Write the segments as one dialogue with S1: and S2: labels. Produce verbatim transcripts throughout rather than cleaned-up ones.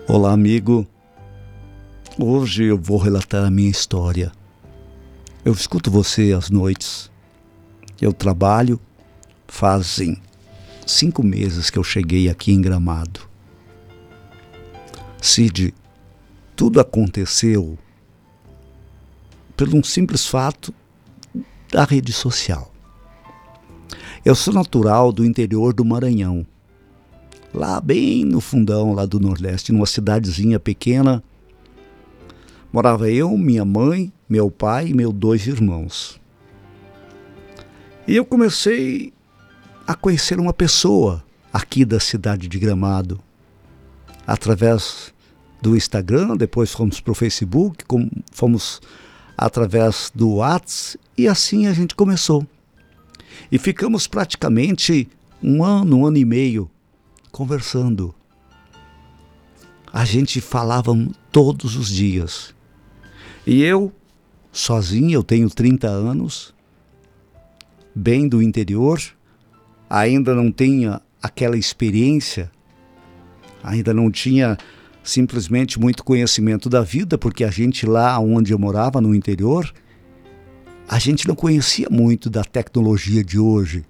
S1: Olá, amigo. Hoje eu vou relatar a minha história. Eu escuto você às noites. Eu trabalho fazem cinco meses que eu cheguei aqui em Gramado. Cid, tudo aconteceu por um simples fato da rede social. Eu sou natural do interior do Maranhão, lá bem no fundão, lá do Nordeste, numa cidadezinha pequena. Morava eu, minha mãe, meu pai e meus dois irmãos. E eu comecei a conhecer uma pessoa aqui da cidade de Gramado, através do Instagram, depois fomos para o Facebook, fomos através do WhatsApp, e assim a gente começou. E ficamos praticamente um ano, um ano e meio conversando. A gente falava todos os dias. E eu, sozinho, eu tenho trinta anos, bem do interior, ainda não tinha aquela experiência, ainda não tinha simplesmente muito conhecimento da vida, porque a gente lá onde eu morava, no interior, a gente não conhecia muito da tecnologia de hoje.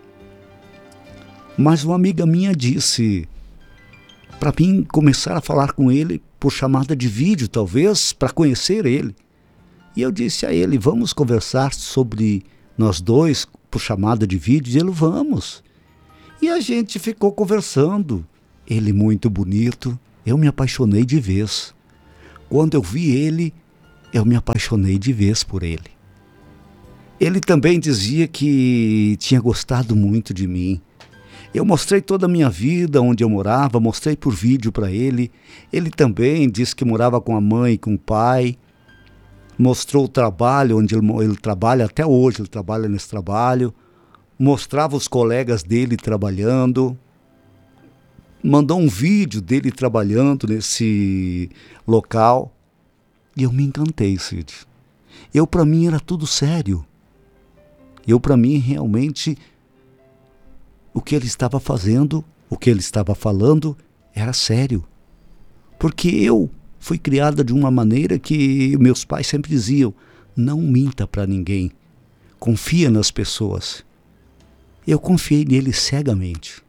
S1: Mas uma amiga minha disse para mim começar a falar com ele por chamada de vídeo, talvez, para conhecer ele. E eu disse a ele, vamos conversar sobre nós dois por chamada de vídeo? E ele, vamos. E a gente ficou conversando. Ele muito bonito, eu me apaixonei de vez. Quando eu vi ele, eu me apaixonei de vez por ele. Ele também dizia que tinha gostado muito de mim. Eu mostrei toda a minha vida, onde eu morava, mostrei por vídeo para ele. Ele também disse que morava com a mãe e com o pai. Mostrou o trabalho, onde ele, ele trabalha até hoje, ele trabalha nesse trabalho. Mostrava os colegas dele trabalhando. Mandou um vídeo dele trabalhando nesse local. E eu me encantei, Cid. Eu, para mim, era tudo sério. Eu, para mim, realmente, o que ele estava fazendo, o que ele estava falando, era sério. Porque eu fui criada de uma maneira que meus pais sempre diziam, não minta para ninguém, confia nas pessoas. Eu confiei nele cegamente.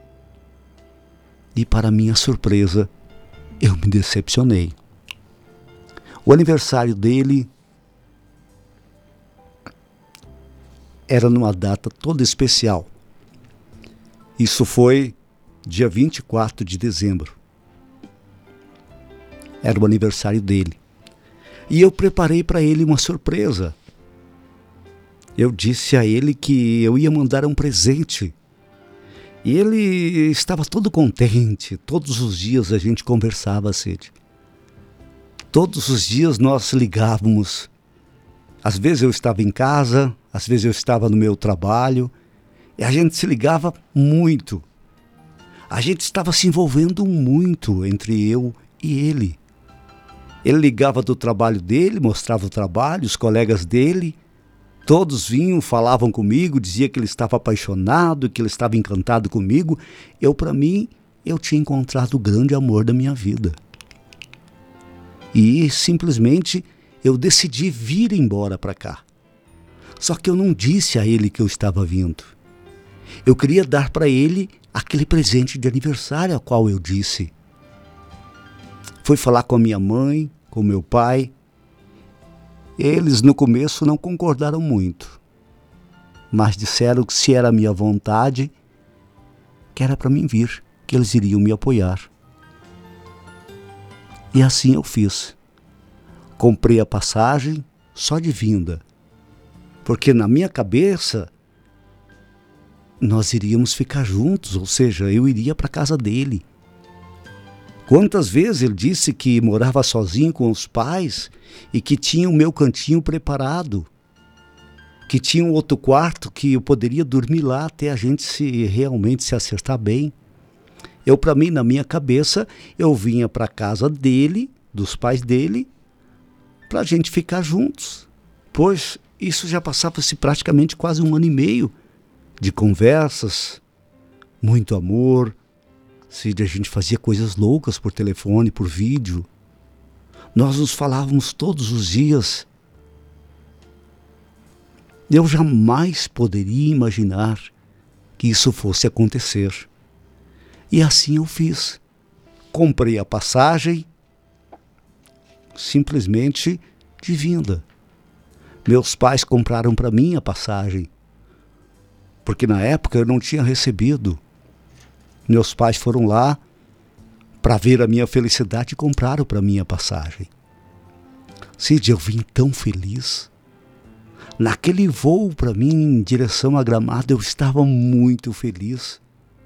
S1: E para minha surpresa, eu me decepcionei. O aniversário dele era numa data toda especial. Isso foi dia vinte e quatro de dezembro. Era o aniversário dele. E eu preparei para ele uma surpresa. Eu disse a ele que eu ia mandar um presente. E ele estava todo contente. Todos os dias a gente conversava, Cid. Todos os dias nós ligávamos. Às vezes eu estava em casa, às vezes eu estava no meu trabalho. E a gente se ligava muito. A gente estava se envolvendo muito entre eu e ele. Ele ligava do trabalho dele, mostrava o trabalho, os colegas dele. Todos vinham, falavam comigo, diziam que ele estava apaixonado, que ele estava encantado comigo. Eu, para mim, eu tinha encontrado o grande amor da minha vida. E simplesmente eu decidi vir embora para cá. Só que eu não disse a ele que eu estava vindo. Eu queria dar para ele aquele presente de aniversário ao qual eu disse. Fui falar com a minha mãe, com meu pai. Eles no começo não concordaram muito, mas disseram que se era a minha vontade, que era para mim vir, que eles iriam me apoiar. E assim eu fiz. Comprei a passagem só de vinda, porque na minha cabeça nós iríamos ficar juntos, ou seja, eu iria para a casa dele. Quantas vezes ele disse que morava sozinho com os pais e que tinha o meu cantinho preparado, que tinha um outro quarto que eu poderia dormir lá até a gente se realmente se acertar bem. Eu, para mim, na minha cabeça, eu vinha para a casa dele, dos pais dele, para a gente ficar juntos. Pois isso já passava-se praticamente quase um ano e meio de conversas, muito amor, Cid, a gente fazia coisas loucas por telefone, por vídeo. Nós nos falávamos todos os dias. Eu jamais poderia imaginar que isso fosse acontecer. E assim eu fiz. Comprei a passagem, simplesmente de vinda. Meus pais compraram para mim a passagem, porque na época eu não tinha recebido. Meus pais foram lá para ver a minha felicidade e compraram para mim a passagem. Cid, eu vim tão feliz. Naquele voo para mim em direção a Gramado, eu estava muito feliz.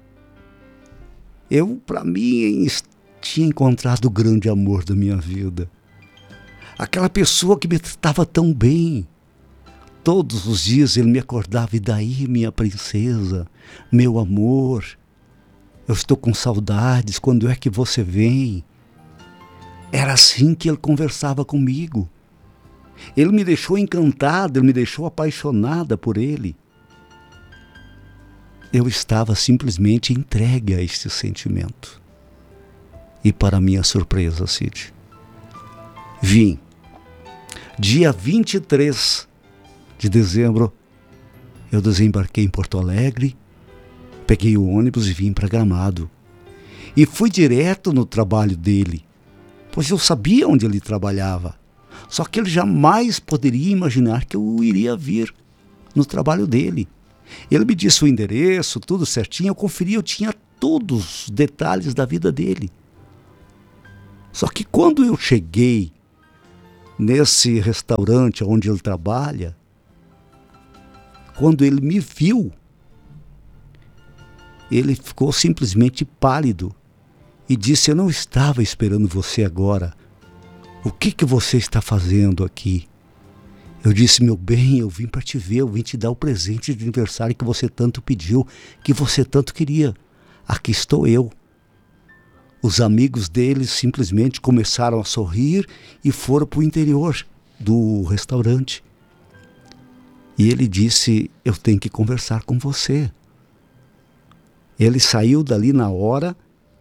S1: Eu, para mim, tinha encontrado o grande amor da minha vida. Aquela pessoa que me tratava tão bem. Todos os dias ele me acordava, e daí, minha princesa, meu amor, eu estou com saudades, quando é que você vem? Era assim que ele conversava comigo. Ele me deixou encantada, ele me deixou apaixonada por ele. Eu estava simplesmente entregue a este sentimento. E para minha surpresa, Cid, vim. Dia vinte e três de dezembro, eu desembarquei em Porto Alegre, peguei o ônibus e vim para Gramado. E fui direto no trabalho dele, pois eu sabia onde ele trabalhava. Só que ele jamais poderia imaginar que eu iria vir no trabalho dele. Ele me disse o endereço, tudo certinho, eu conferi, eu tinha todos os detalhes da vida dele. Só que quando eu cheguei nesse restaurante onde ele trabalha, quando ele me viu, ele ficou simplesmente pálido e disse: eu não estava esperando você agora. O que que você está fazendo aqui? Eu disse: meu bem, eu vim para te ver, eu vim te dar o presente de aniversário que você tanto pediu, que você tanto queria. Aqui estou eu. Os amigos deles simplesmente começaram a sorrir e foram para o interior do restaurante. E ele disse: eu tenho que conversar com você. Ele saiu dali na hora,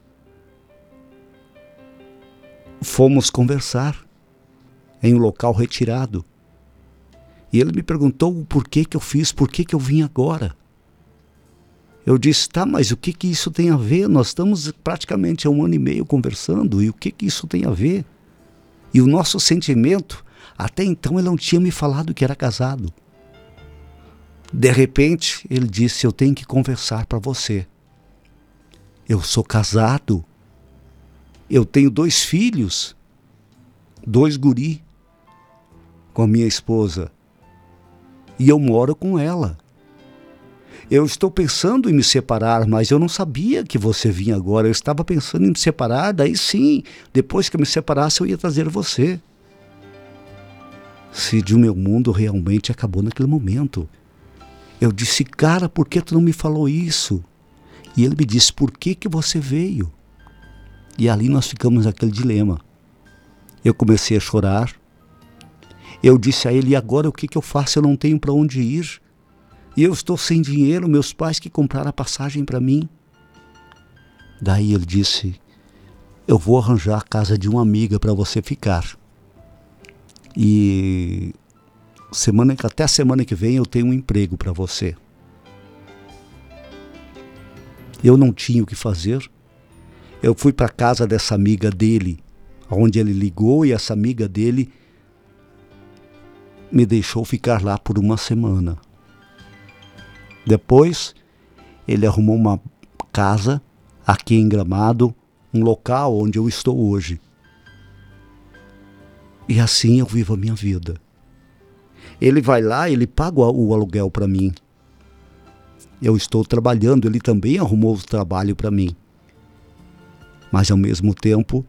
S1: fomos conversar em um local retirado. E ele me perguntou o porquê que eu fiz, por que que eu vim agora. Eu disse: tá, mas o que que isso tem a ver? Nós estamos praticamente há um ano e meio conversando, e o que que isso tem a ver? E o nosso sentimento, até então ele não tinha me falado que era casado. De repente, ele disse: eu tenho que conversar para você. Eu sou casado. Eu tenho dois filhos, dois guri, com a minha esposa. E eu moro com ela. Eu estou pensando em me separar, mas eu não sabia que você vinha agora. Eu estava pensando em me separar, daí sim, depois que eu me separasse, eu ia trazer você. Cid, o meu mundo realmente acabou naquele momento. Eu disse: cara, por que tu não me falou isso? E ele me disse: por que que você veio? E ali nós ficamos naquele dilema. Eu comecei a chorar. Eu disse a ele: e agora o que que eu faço? Eu não tenho para onde ir. E eu estou sem dinheiro, meus pais que compraram a passagem para mim. Daí ele disse: eu vou arranjar a casa de uma amiga para você ficar. E semana, até a semana que vem eu tenho um emprego para você. Eu não tinha o que fazer. Eu fui para a casa dessa amiga dele, onde ele ligou, e essa amiga dele me deixou ficar lá por uma semana. Depois, ele arrumou uma casa aqui em Gramado, um local onde eu estou hoje. E assim eu vivo a minha vida. Ele vai lá, ele paga o aluguel para mim. Eu estou trabalhando, ele também arrumou o trabalho para mim. Mas ao mesmo tempo,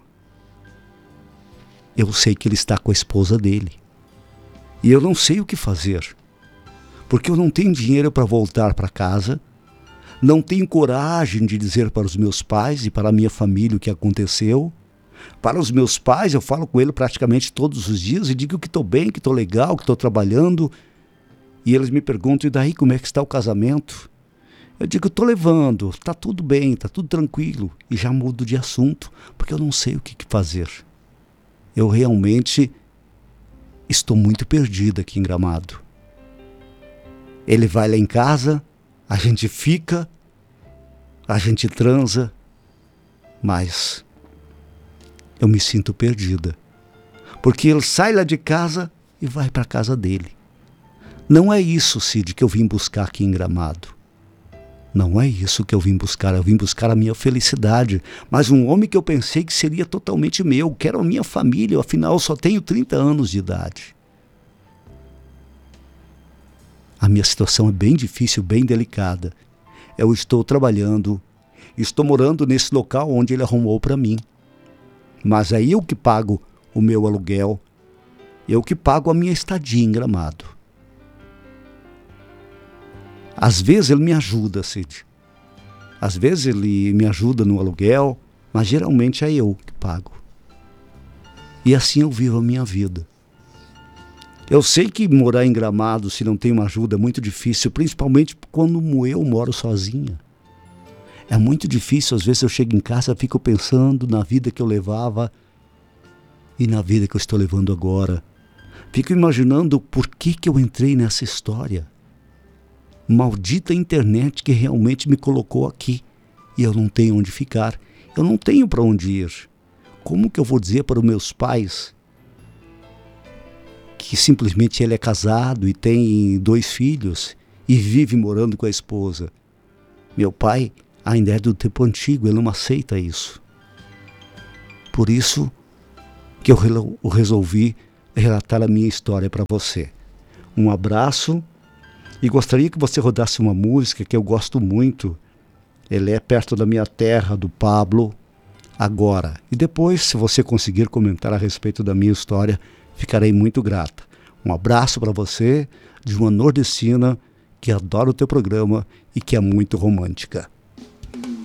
S1: eu sei que ele está com a esposa dele. E eu não sei o que fazer. Porque eu não tenho dinheiro para voltar para casa, não tenho coragem de dizer para os meus pais e para a minha família o que aconteceu. Para os meus pais, eu falo com ele praticamente todos os dias e digo que estou bem, que estou legal, que estou trabalhando. E eles me perguntam: e daí, como é que está o casamento? Eu digo, estou levando, está tudo bem, está tudo tranquilo. E já mudo de assunto, porque eu não sei o que fazer. Eu realmente estou muito perdido aqui em Gramado. Ele vai lá em casa, a gente fica, a gente transa, mas eu me sinto perdida. Porque ele sai lá de casa e vai para a casa dele. Não é isso, Cid, que eu vim buscar aqui em Gramado. Não é isso que eu vim buscar. Eu vim buscar a minha felicidade. Mas um homem que eu pensei que seria totalmente meu, que era a minha família. Afinal, eu só tenho trinta anos de idade. A minha situação é bem difícil, bem delicada. Eu estou trabalhando, estou morando nesse local onde ele arrumou para mim. Mas é eu que pago o meu aluguel, eu que pago a minha estadia em Gramado. Às vezes ele me ajuda, Cid. Às vezes ele me ajuda no aluguel, mas geralmente é eu que pago. E assim eu vivo a minha vida. Eu sei que morar em Gramado, se não tem uma ajuda, é muito difícil, principalmente quando eu moro sozinha. É muito difícil, às vezes eu chego em casa e fico pensando na vida que eu levava e na vida que eu estou levando agora. Fico imaginando por que, que eu entrei nessa história. Maldita internet que realmente me colocou aqui. E eu não tenho onde ficar. Eu não tenho para onde ir. Como que eu vou dizer para os meus pais que simplesmente ele é casado e tem dois filhos e vive morando com a esposa? Meu pai ainda é do tempo antigo, ele não aceita isso. Por isso que eu resolvi relatar a minha história para você. Um abraço e gostaria que você rodasse uma música que eu gosto muito. Ele é Perto da Minha Terra, do Pablo, Agora. E depois, se você conseguir comentar a respeito da minha história, ficarei muito grata. Um abraço para você, de uma nordestina que adora o teu programa e que é muito romântica.